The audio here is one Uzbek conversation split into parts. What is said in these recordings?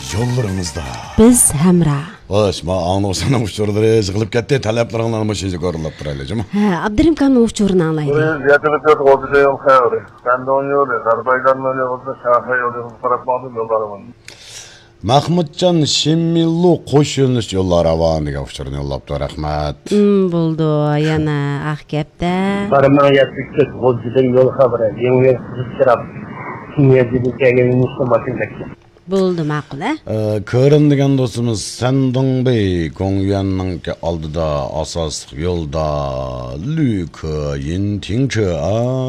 Yollarımızda. Biz hamra. Hoş, ma anlıyorsan uçurları sıkılıp gitti. Taleplerini almış şimdi görülüp duraylıcım. Abdurim kanın uçurunu anlaydı. Buraya yatırıp oldu şey yok hayır. Ben de onu yolu. Azerbaycan'ın öyle oldu. Şahı yolu. Tarafmadım yollarımın. Mahmutcan Şimillu koşulmuş yollar avanıga uçurunu yollaptı. Rahmet. Buldu yana ahkepte. Parmağı yattıkça golcüden yol haberi. Yeni kızı çırak. Kimyacılık egeminmişte maçındaki. Buldu makul Köründigen dostumuz Sendong Bey Gongyan'ın aldıda asas yolda Lükü Yintingçı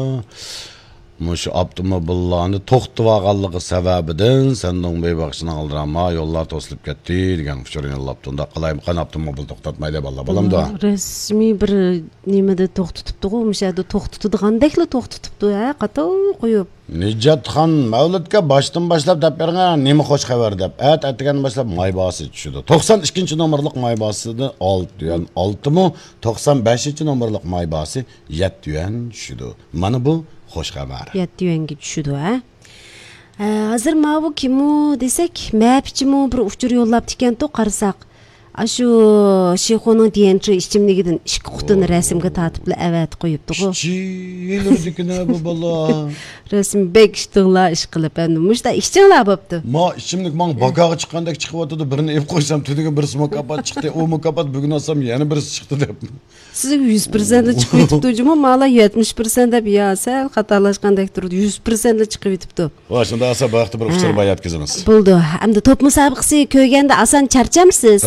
Muş avtomobillarını toxtuvağanlığı sebebiden Sendong Bey bakışına aldırama yollar toslip gitti degen uçurun yollaptığında qalayım qan avtomobil toxtatmayla balla balam da. Resmi bir nimede toxtutupdu qo'ymuş edi toxtutdigandekli toxtutupdu qatov qo'yib. Nijatxon Mavludga baştan başlap dep bergen nemi xoş xabar dep. Atgan başlap maybası düşüdü. 92 numaralık maybasıdı 6 yuan 6 mı 95 numaralık maybası 7 yuan düşüdü. Mana bu xoş xabar. 7 yuanga düşüdü Hazır ma bu kimu desek mapçimu bir uçur yollaptı ekan to qarasak. Aşu Şeyxo'nun diyençi işçimligidan 2 qutini rasmga tatibli evet qo'yibdi go. Çiğnerdikine bu bala. Rasm bek iştiğla iş qilib endi muşda işçinglar bo'pti. Ma işçimlik man bagağı çıkandak çıkıp atıdı birini ev koysam tüdüge birisi mukabbat çıktı. O mukabbat bugün alsam yeni birisi çıktı dep. Siz 100% chiqib yetibdi juma mala 70% deb ya sal xatarlashgandek turdi 100% chiqib yetibdi. Va shunda asa vaqti bir uçur bayat kızımız. Bo'ldi. Hamda top musobaqasi ko'rganda asan charchamsiz?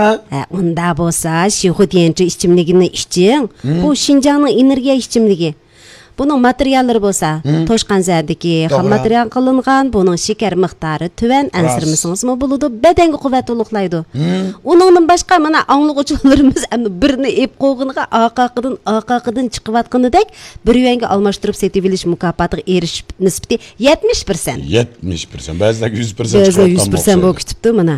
Unda bo'lsa, Şeyxo diyençi işçimligini içing. Bu Şinjanning energiya işçimligi. Bunun materiallari bo'lsa, Toshqanzadagi ham material qilingan, buning shakar miqdori tuvan, ansirmisingizmi bo'ladi, badanga quvvat ulug'laydi. Uningdan boshqa mana anglag'uvchilarimiz endi birini ep qo'yg'iniga aqaqidan chiqayotganidek, bir yuanga almashtirib setib olish mukofotiga erishish nisbati 70%. 70%. Ba'zida 100% Ba'zida 100% bo'lib ketibdi mana.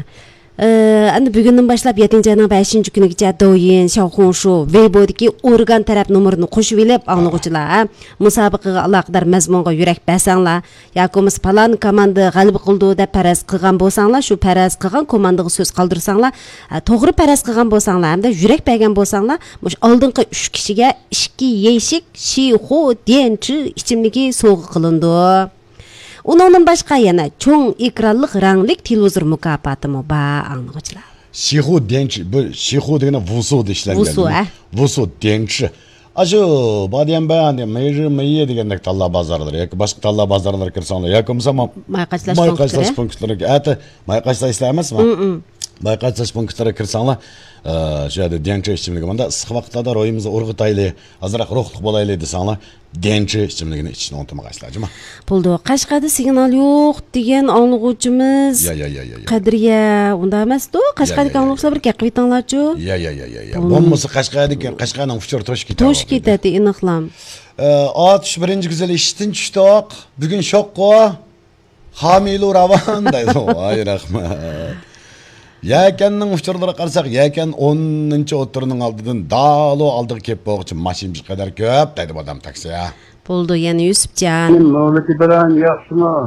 Endi bugundan boshlab 7-ayning 5-kunigacha doyin Xiaohongshu Weibo'dagi organ taraf nomerini qo'shib olib anglag'uvchilar musobaqaga aloqador mazmunga yurak basanglar yoki falan komanda g'alaba qildi deb paraz qilgan bo'lsanglar, shu paraz qilgan komandaga so'z qoldirsanglar, to'g'ri paraz qilgan bo'lsanglar hamda yurak bergan bo'lsanglar, mush oldingi 3 kishiga 2 yeshik Şeyxo diyençi ichimligi sovg'a qilindi. Uningdan boshqa yana cho'ng ekranli rangli televizor mukofotimi bor anglag'uvchilar. Şeyxo Diyençi bu Şeyxo degani Wusu ishlangan. Wusu Wusu Diyençi. Aşu badiyam bayan meyri meyye degandek talla bozorlar yoki boshqa talla bozorlar kirsanglar yoki bo'lmasa mayqashlash punktlariga ati mayqashlash emasmi? Mayqashlash punktlariga kirsanglar shu yerda Diyençi ichimligi manda issiq vaqtlarda ro'yimizni urg'itayli, azroq ruhliq bo'layli desanglar Diyençi ichimligini ichishni unutmag'aysizlarmi? Bo'ldi. Qashqada signal yo'q degan anglag'uvchimiz. Ya. Qadriya unda emas-ku. Qashqadagi anglag'uvchilar bir gap aytinglarchi. Ya. Bo'lmasa Qashqaning uçur tosh ketadi. Tosh ketadi aniqlam. 61 güzel tushdi oq. Bugun shoqqo. Hamilu ravan deydi. Ay rahmat. Yakanning uçurlari qarasak, yakan 10-o'tirining oldidan dalo oldiga kelib bo'g'chi mashinamiz qadar ko'p deydi odam taksiya. Bo'ldi, yana Yusufjon. Mavlid bilan yaxshimi?